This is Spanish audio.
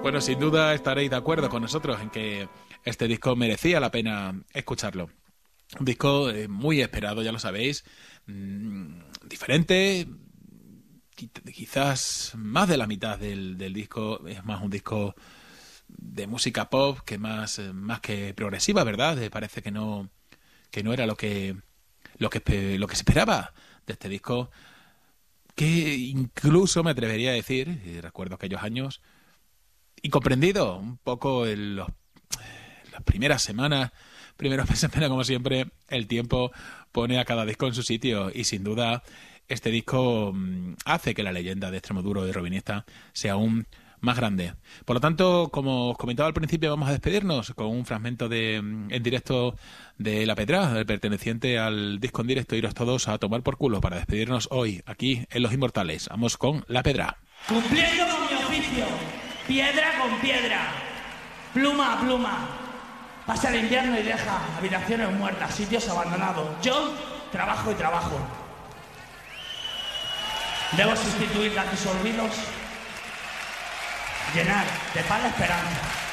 Bueno, sin duda estaréis de acuerdo con nosotros en que este disco merecía la pena escucharlo. Un disco muy esperado, ya lo sabéis, diferente, quizás más de la mitad del disco es más un disco de música pop que más que progresiva, ¿verdad? Parece que no era lo que se esperaba de este disco, que incluso me atrevería a decir, y recuerdo aquellos años, incomprendido un poco en las primeras semanas, primeros meses, pero como siempre el tiempo pone a cada disco en su sitio y sin duda este disco hace que la leyenda de Extremoduro de Robinista sea aún más grande. Por lo tanto, como os comentaba al principio, vamos a despedirnos con un fragmento en directo de La Pedra, perteneciente al disco en directo Iros Todos a Tomar por Culo, para despedirnos hoy aquí en Los Inmortales. Vamos con La Pedra. Cumpliendo con mi oficio, piedra con piedra, pluma a pluma, pasa el invierno y deja habitaciones muertas, sitios abandonados. Yo trabajo y trabajo. Debo sustituir tus olvidos, llenar de paz la esperanza.